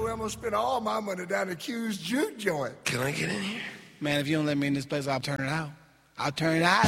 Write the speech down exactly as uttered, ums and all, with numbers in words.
way I'm gonna spend all my money down the Q's juke joint. Can I get in here? Man, if you don't let me in this place, I'll turn it out. I'll turn it out.